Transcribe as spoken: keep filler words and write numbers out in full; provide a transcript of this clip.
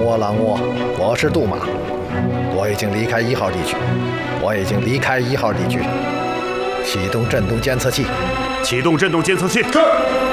窝，狼窝，我是杜马，我已经离开一号地区，我已经离开一号地区，启动震动监测器， 启动震动监测器。 是。